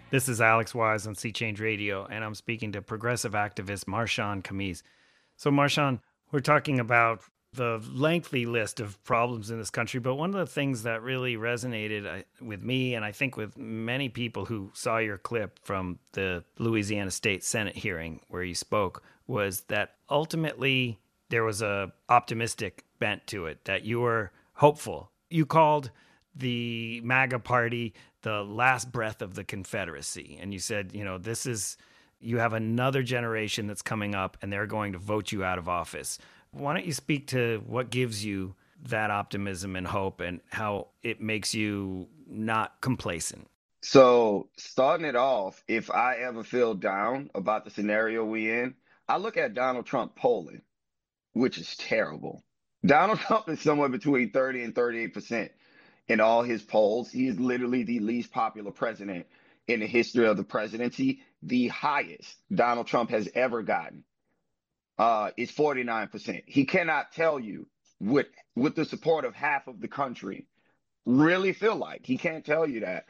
This is Alex Wise on Sea Change Radio, and I'm speaking to progressive activist Marshawn Kamis. So, Marshawn, we're talking about the lengthy list of problems in this country, but one of the things that really resonated with me, and I think with many people who saw your clip from the Louisiana State Senate hearing where you spoke, was that ultimately there was a optimistic bent to it, that you were hopeful. You called the MAGA party the last breath of the Confederacy. And you said, this is, you have another generation that's coming up and they're going to vote you out of office. Why don't you speak to what gives you that optimism and hope and how it makes you not complacent? So, starting it off, if I ever feel down about the scenario we in, I look at Donald Trump polling, which is terrible. Donald Trump is somewhere between 30 and 38% in all his polls. He is literally the least popular president in the history of the presidency. The highest Donald Trump has ever gotten is 49%. He cannot tell you with the support of half of the country really feel like. He can't tell you that.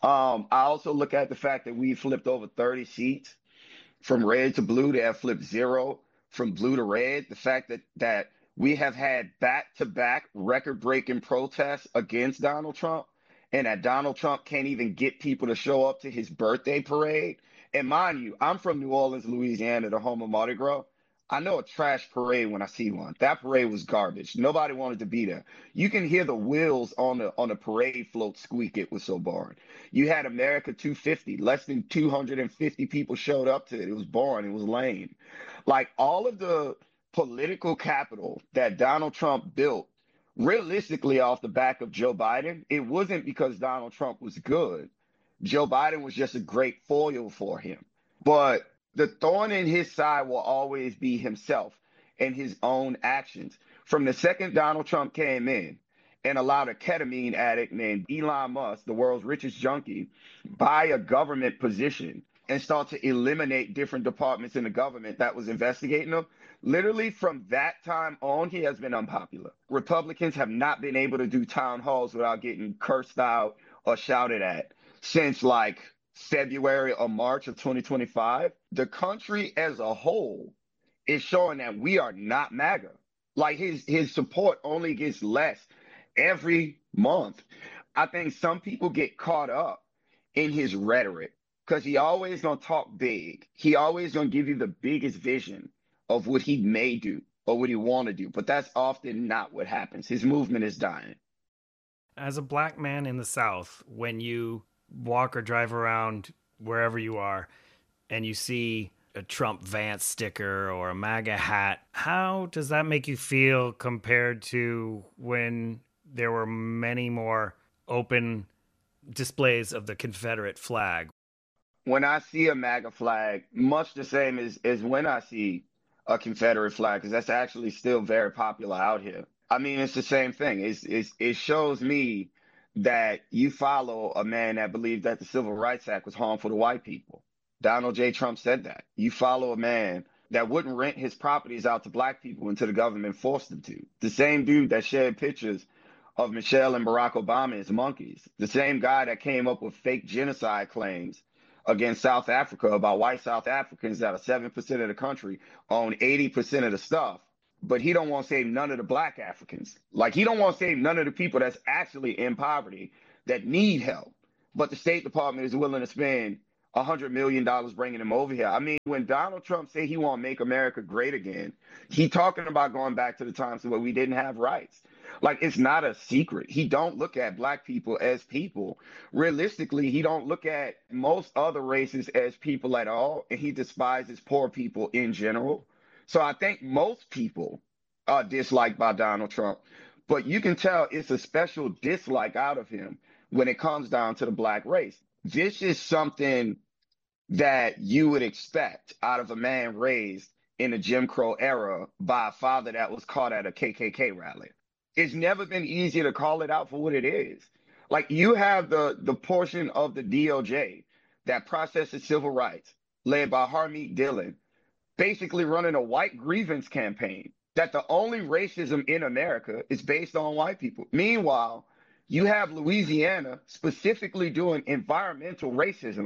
I also look at the fact that we flipped over 30 seats from red to blue. They have flipped zero from blue to red. The fact that we have had back-to-back record-breaking protests against Donald Trump, and that Donald Trump can't even get people to show up to his birthday parade. And mind you, I'm from New Orleans, Louisiana, the home of Mardi Gras. I know a trash parade when I see one. That parade was garbage. Nobody wanted to be there. You can hear the wheels on the parade float squeak. It was so boring. You had America 250. Less than 250 people showed up to it. It was boring. It was lame. Like all of the political capital that Donald Trump built realistically off the back of Joe Biden, it wasn't because Donald Trump was good. Joe Biden was just a great foil for him. But the thorn in his side will always be himself and his own actions. From the second Donald Trump came in and allowed a ketamine addict named Elon Musk, the world's richest junkie, buy a government position and start to eliminate different departments in the government that was investigating him. Literally from that time on, he has been unpopular. Republicans have not been able to do town halls without getting cursed out or shouted at since like February or March of 2025. The country as a whole is showing that we are not MAGA. Like his support only gets less every month. I think some people get caught up in his rhetoric because he always gonna talk big. He always gonna give you the biggest vision of what he may do or what he want to do. But that's often not what happens. His movement is dying. As a black man in the South, when you walk or drive around wherever you are and you see a Trump Vance sticker or a MAGA hat, how does that make you feel compared to when there were many more open displays of the Confederate flag? When I see a MAGA flag, much the same as when I see a Confederate flag, because that's actually still very popular out here. I mean, it's the same thing. It shows me that you follow a man that believed that the Civil Rights Act was harmful to white people. Donald J. Trump said that. You follow a man that wouldn't rent his properties out to black people until the government forced him to. The same dude that shared pictures of Michelle and Barack Obama as monkeys. The same guy that came up with fake genocide claims against South Africa about white South Africans that are 7% of the country own 80% of the stuff. But he don't want to save none of the black Africans. Like he don't want to save none of the people that's actually in poverty that need help. But the State Department is willing to spend $100 million bringing him over here. I mean, when Donald Trump say he want to make America great again, he talking about going back to the times where we didn't have rights. Like it's not a secret. He don't look at black people as people. Realistically, he don't look at most other races as people at all, and he despises poor people in general. So I think most people are disliked by Donald Trump, but you can tell it's a special dislike out of him when it comes down to the black race. This is something that you would expect out of a man raised in the Jim Crow era by a father that was caught at a KKK rally. It's never been easier to call it out for what it is. Like you have the portion of the DOJ that processes civil rights, led by Harmeet Dillon, basically running a white grievance campaign that the only racism in America is based on white people. Meanwhile, you have Louisiana specifically doing environmental racism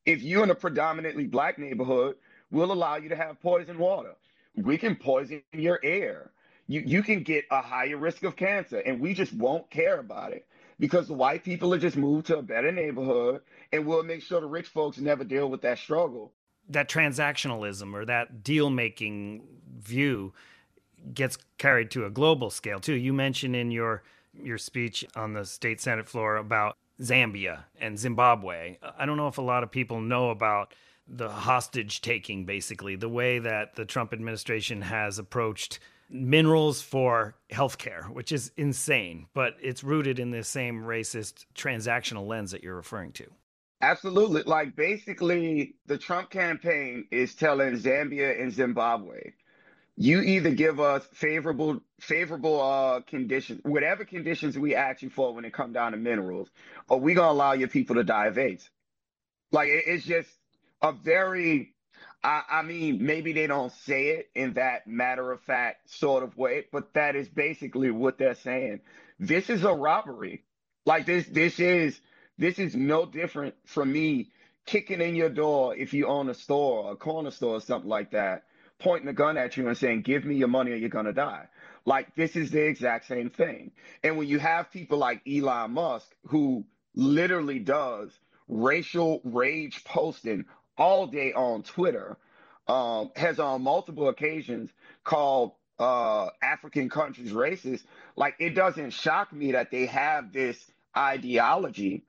If you're in a predominantly black neighborhood, we'll allow you to have poison water. We can poison your air. You can get a higher risk of cancer, and we just won't care about it because the white people will just move to a better neighborhood, and we'll make sure the rich folks never deal with that struggle. That transactionalism or that deal making view gets carried to a global scale too. You mentioned in your speech on the state senate floor about Zambia and Zimbabwe. I don't know if a lot of people know about the hostage taking, basically, the way that the Trump administration has approached minerals for healthcare, which is insane, but it's rooted in the same racist transactional lens that you're referring to. Absolutely. Like basically, the Trump campaign is telling Zambia and Zimbabwe, you either give us favorable conditions, whatever conditions we ask you for when it come down to minerals, or we gonna allow your people to die of AIDS. Like it's just a very, I mean, maybe they don't say it in that matter of fact sort of way, but that is basically what they're saying. This is a robbery. Like this is no different from me kicking in your door if you own a store, a corner store or something like that, pointing a gun at you and saying, "Give me your money or you're gonna die." Like this is the exact same thing. And when you have people like Elon Musk who literally does racial rage posting all day on Twitter, has on multiple occasions called African countries racist. Like it doesn't shock me that they have this ideology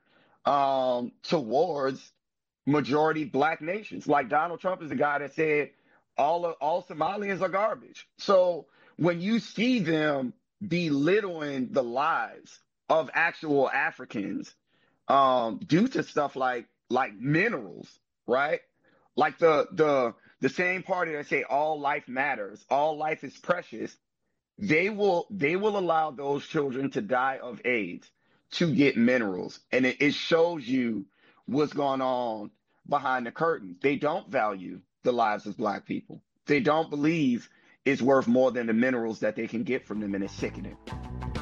towards majority black nations. Like Donald Trump is the guy that said all Somalians are garbage. So when you see them belittling the lives of actual Africans due to stuff like minerals, right? Like the same party that say all life matters, all life is precious, they will allow those children to die of AIDS to get minerals. And it shows you what's going on behind the curtain. They don't value the lives of black people. They don't believe it's worth more than the minerals that they can get from them, and it's sickening.